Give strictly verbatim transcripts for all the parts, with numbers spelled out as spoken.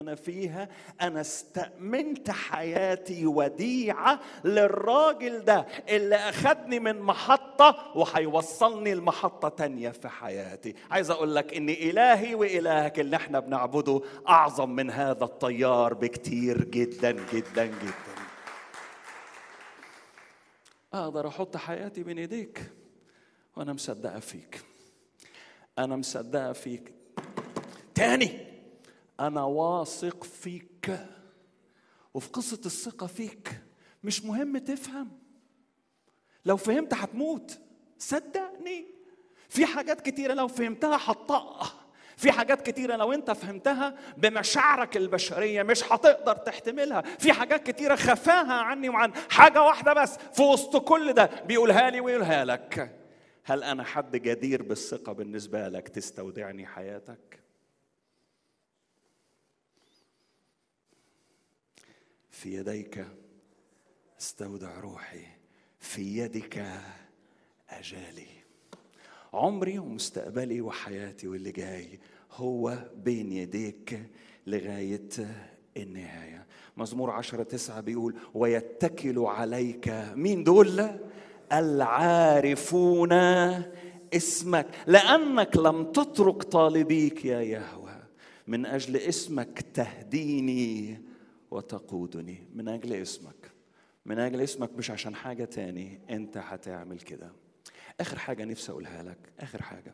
أنا فيها أنا استأمنت حياتي وديعة للراجل ده اللي أخدني من محطة وهيوصلني لمحطة تانية في حياتي. عايز أقول لك إن إلهي وإلهك اللي احنا بنعبده أعظم من هذا الطيار بكتير جدا جدا جدا. أقدر أحط حياتي بين إيديك وأنا مصدقة فيك، أنا مصدقة فيك. تاني أنا واثق فيك. وفي قصة الثقة فيك مش مهم تفهم، لو فهمت هتموت، صدقني. في حاجات كتيرة لو فهمتها هتطقها، في حاجات كتيرة لو انت فهمتها بمشاعرك البشرية مش هتقدر تحتملها. في حاجات كتيرة خفاها عني وعن حاجة واحدة بس في وسط كل ده بيقولها لي ويقولها لك. هل أنا حد جدير بالثقة بالنسبة لك تستودعني حياتك؟ في يديك استودع روحي، في يدك أجالي. عمري ومستقبلي وحياتي واللي جاي هو بين يديك لغاية النهاية. مزمور عشرة تسعة بيقول ويتكل عليك مين دول؟ العارفون اسمك، لأنك لم تترك طالبيك يا يهوه. من أجل اسمك تهديني وتقودني. من أجل اسمك، من أجل اسمك، مش عشان حاجة تاني. أنت هتعمل كده. آخر حاجة نفسي أقولها لك، آخر حاجة.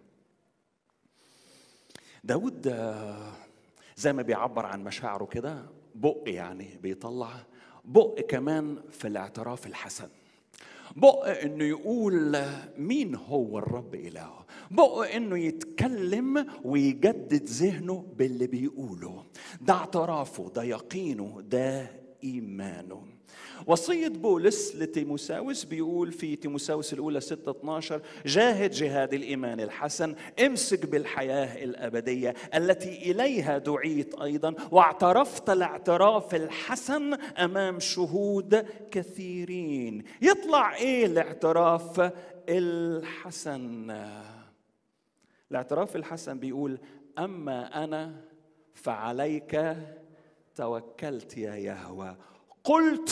داود زي ما بيعبر عن مشاعره كده بق، يعني بيطلع بق كمان في الاعتراف الحسن. بق انه يقول مين هو الرب إلهه، بق انه يتكلم ويجدد ذهنه باللي بيقوله. ده اعترافه، ده يقينه، ده إيمانه. وصية بولس لتيموساوس بيقول في تيموساوس الأولى ستة اتناشر جاهد جهاد الإيمان الحسن، امسك بالحياة الأبدية التي إليها دعيت أيضا واعترفت الاعتراف الحسن أمام شهود كثيرين. يطلع إيه الاعتراف الحسن؟ الاعتراف الحسن بيقول أما أنا فعليك توكلت يا يهوه، قلت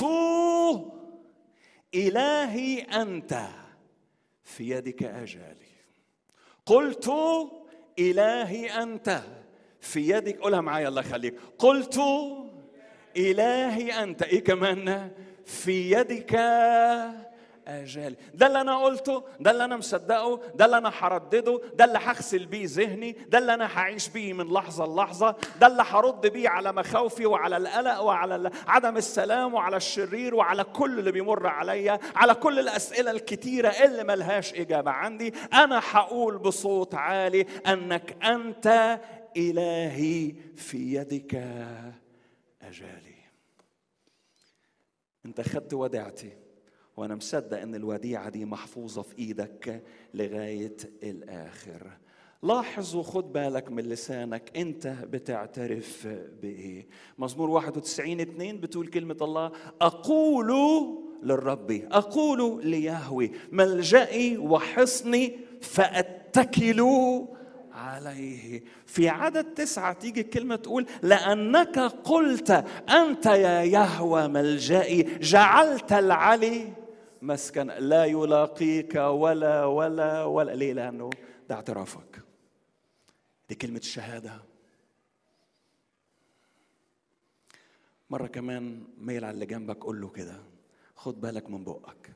إلهي أنت في يدك أجالي. قلت إلهي أنت في يدك، قولها معايا الله يخليك. قلت إلهي أنت إيه كمان؟ في يدك أجالي. ده اللي أنا قلته، ده اللي أنا مصدقه، ده اللي أنا هردده، ده اللي هغسل بيه ذهني، ده اللي أنا هعيش بيه من لحظة للحظة، ده اللي هرد بيه على مخاوفي وعلى القلق وعلى عدم السلام وعلى الشرير وعلى كل اللي بيمر عليا، على كل الأسئلة الكتيرة اللي ملهاش إجابة عندي. أنا هقول بصوت عالي أنك أنت إلهي في يدك أجالي. أنت خدت وديعتي وأنا مصدق أن الوديعة دي محفوظة في إيدك لغاية الآخر. لاحظ وخد بالك من لسانك، أنت بتعترف بإيه؟ مزمور واحد وتسعين اتنين بتقول كلمة الله أقول للرب، أقول ليهوه ملجئي وحصني فأتكل عليه. في عدد تسعة تيجي الكلمة تقول لأنك قلت أنت يا يهوه ملجئي، جعلت العلي مسكن، لا يلاقيك ولا ولا ولا. ليه؟ لأنه ده اعترافك، دي كلمة الشهادة. مرة كمان ميل على اللي جنبك قول له كده خد بالك من بقك،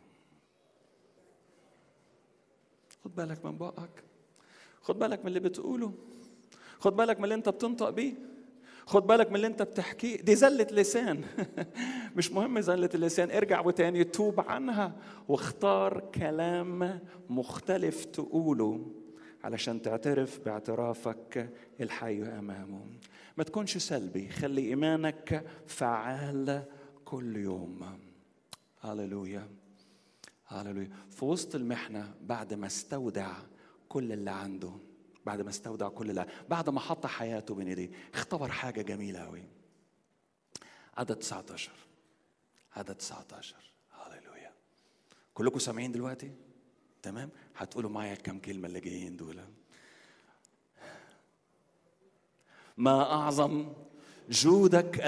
خد بالك من بقك، خد بالك من اللي بتقوله، خد بالك من اللي انت بتنطق بيه، خد بالك من اللي انت بتحكيه. دي زلة لسان مش مهم زلة اللسان، ارجع وتاني توب عنها واختار كلام مختلف تقوله علشان تعترف باعترافك الحي أمامه. ما تكونش سلبي، خلي إيمانك فعال كل يوم. هاللويا هاللويا. في وسط المحنة بعد ما استودع كل اللي عنده، بعد ما استودع كل اللي بعد ما حط حياته بين ايديه، اختبر حاجة جميلة قوي. عدد تسعة عشر، عدد تسعة عشر. هاللويا. كلكم سامعين دلوقتي؟ تمام؟ هتقولوا معايا كم كلمة اللي جايين دول. ما أعظم جودك